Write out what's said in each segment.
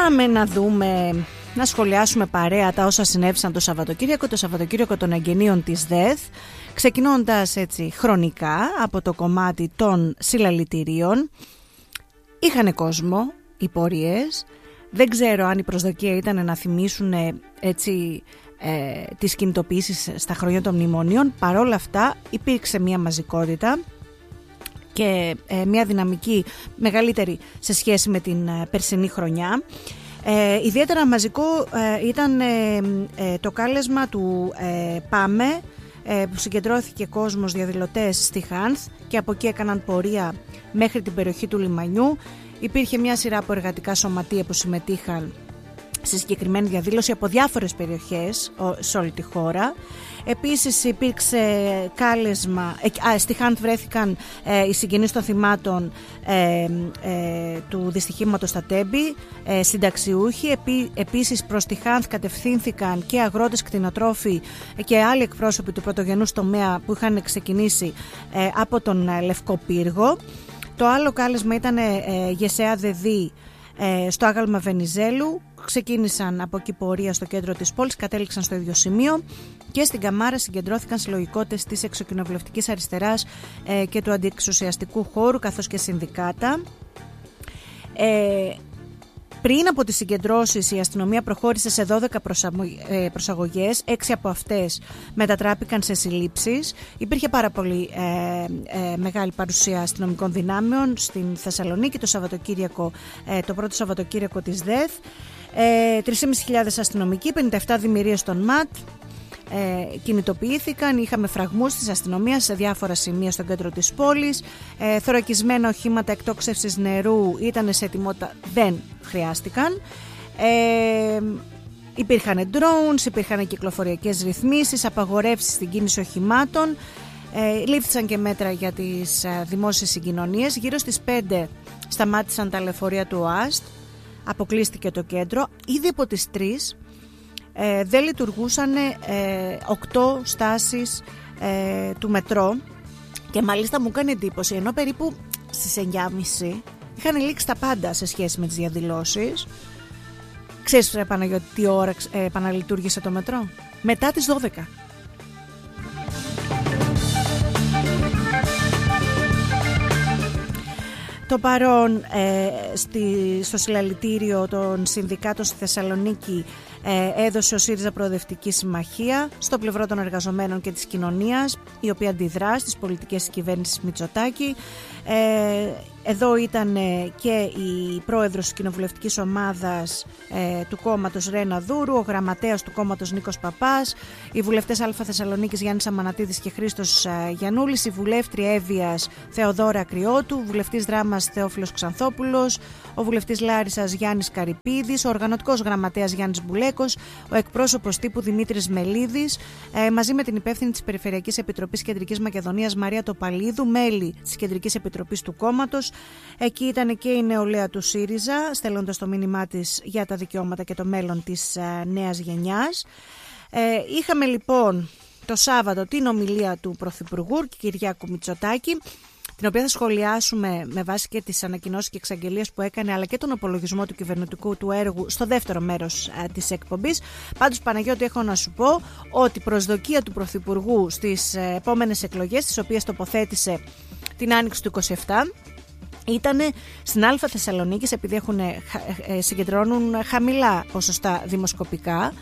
Πάμε να δούμε, να σχολιάσουμε παρέα τα όσα συνέβησαν το Σαββατοκύριακο των εγγενείων της ΔΕΘ, ξεκινώντας έτσι χρονικά από το κομμάτι των συλλαλητηρίων. Είχανε κόσμο οι πορείες, δεν ξέρω αν η προσδοκία ήταν να θυμίσουν έτσι τις κινητοποιήσεις στα χρόνια των μνημονίων. Παρόλα αυτά υπήρξε μια μαζικότητα και μια δυναμική μεγαλύτερη σε σχέση με την περσινή χρονιά. Ιδιαίτερα μαζικό ήταν το κάλεσμα του Πάμε, που συγκεντρώθηκε κόσμος, διαδηλωτές στη Χάνθ, και από εκεί έκαναν πορεία μέχρι την περιοχή του λιμανιού. Υπήρχε μια σειρά από εργατικά σωματεία που συμμετείχαν στη συγκεκριμένη διαδήλωση από διάφορες περιοχές σε όλη τη χώρα. Επίσης υπήρξε κάλεσμα, στη Χάνθ βρέθηκαν οι συγγενείς των θυμάτων του δυστυχήματος στα Τέμπη, συνταξιούχοι. Επίσης προς τη Χάνθ κατευθύνθηκαν και αγρότες, κτηνοτρόφοι και άλλοι εκπρόσωποι του πρωτογενούς τομέα που είχαν ξεκινήσει από τον Λευκό Πύργο. Το άλλο κάλεσμα ήταν Γεσέα Δεδί στο άγαλμα Βενιζέλου. Ξεκίνησαν από εκεί πορεία στο κέντρο της πόλης, κατέληξαν στο ίδιο σημείο, και στην Καμάρα συγκεντρώθηκαν συλλογικότητες της εξοκοινοβουλευτικής αριστεράς και του αντιεξουσιαστικού χώρου, καθώς και συνδικάτα. Πριν από τις συγκεντρώσεις η αστυνομία προχώρησε σε 12 προσαγωγές, 6 από αυτές μετατράπηκαν σε συλλήψεις. Υπήρχε πάρα πολύ μεγάλη παρουσία αστυνομικών δυνάμεων στην Θεσσαλονίκη το πρώτο Σαββατοκύριακο της ΔΕΘ. 3.500 αστυνομικοί, 57 δημιουργίες των ΜΑΤ κινητοποιήθηκαν. Είχαμε φραγμούς της αστυνομίας σε διάφορα σημεία στο κέντρο της πόλης. Θωρακισμένα οχήματα εκτόξευσης νερού ήταν σε ετοιμότητα, δεν χρειάστηκαν. Υπήρχαν drones, υπήρχαν κυκλοφοριακές ρυθμίσεις, απαγορεύσεις στην κίνηση οχημάτων. Λήφθησαν και μέτρα για τις δημόσιες συγκοινωνίες. Γύρω στις 5 σταμάτησαν τα λεωφορεία του ΟΑΣΤ, αποκλείστηκε το κέντρο. Ήδη από τις 3 δεν λειτουργούσαν 8 στάσεις του μετρό, και μάλιστα μου κάνει εντύπωση, ενώ περίπου στις 9.30 είχαν λήξει τα πάντα σε σχέση με τις διαδηλώσεις. Ξέρεις, Παναγιώτη, τι ώρα επαναλειτουργήσε το μετρό? Μετά τις 12. Το παρόν στο συλλαλητήριο των συνδικάτων στη Θεσσαλονίκη έδωσε ο ΣΥΡΙΖΑ Προοδευτική Συμμαχία στο πλευρό των εργαζομένων και της κοινωνίας, η οποία αντιδρά στις πολιτικές της κυβέρνησης Μητσοτάκη. Εδώ ήταν και η πρόεδρος της κοινοβουλευτικής ομάδας του κόμματος Ρένα Δούρου, ο γραμματέας του κόμματος Νίκος Παπάς, οι βουλευτές Α Θεσσαλονίκης Γιάννης Αμανατίδης και Χρήστος Γιαννούλης, η βουλεύτρια Εύβοιας Θεοδόρα Ακριώτου, βουλευτής Δράμας Θεόφιλος Ξανθόπουλος, ο βουλευτής Λάρισσας Γιάννης Καρυπίδης, ο οργανωτικός γραμματέας Γιάννης Μπουλέκος, ο εκπρόσωπος τύπου Δημήτρης Μελίδης, μαζί με την υπεύθυνη της Περιφερειακής Επιτροπής Κεντρικής Μακεδονίας Μαρία Τοπαλίδου, μέλη της Κεντρικής Επιτροπής του κόμματος. Εκεί ήταν και η νεολαία του ΣΥΡΙΖΑ, στέλνοντας το μήνυμά της για τα δικαιώματα και το μέλλον της νέας γενιάς. Είχαμε λοιπόν το Σάββατο την ομιλία του Πρωθυπουργού Κυριάκου Μητσοτάκη, την οποία θα σχολιάσουμε με βάση και τις ανακοινώσεις και εξαγγελίες που έκανε, αλλά και τον απολογισμό του κυβερνητικού του έργου στο δεύτερο μέρος της εκπομπής. Πάντως, Παναγιώτη, έχω να σου πω ότι η προσδοκία του Πρωθυπουργού στις επόμενες εκλογές, τις οποίες τοποθέτησε την άνοιξη του 2027, ήταν στην Α Θεσσαλονίκης, επειδή συγκεντρώνουν χαμηλά ποσοστά δημοσκοπικά,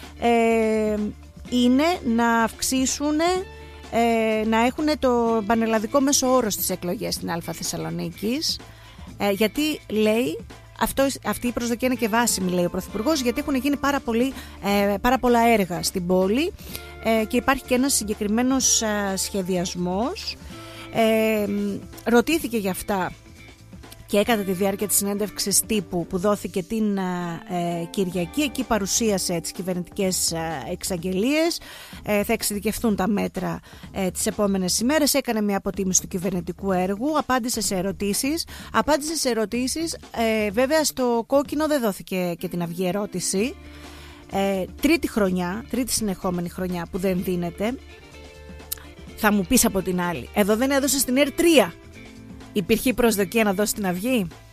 είναι να αυξήσουν, να έχουν το πανελλαδικό μέσο όρο στις εκλογές στην Α Θεσσαλονίκης, γιατί λέει, αυτή η προσδοκία είναι και βάσιμη, λέει ο Πρωθυπουργός, γιατί έχουν γίνει πάρα πολλά έργα στην πόλη και υπάρχει και ένας συγκεκριμένος σχεδιασμός. Ρωτήθηκε για αυτά και κατά τη διάρκεια της συνέντευξης τύπου που δόθηκε την Κυριακή. Εκεί παρουσίασε τις κυβερνητικές εξαγγελίες. Θα εξειδικευτούν τα μέτρα τις επόμενες ημέρες. Έκανε μια αποτίμηση του κυβερνητικού έργου. Απάντησε σε ερωτήσεις. Βέβαια στο κόκκινο δεν δόθηκε και την αυγή ερώτηση. Τρίτη συνεχόμενη χρονιά που δεν δίνεται. Θα μου πεις από την άλλη, εδώ δεν έδωσε στην ΕΡΤ 3. Υπήρχε η προσδοκία να δώσει την αυγή?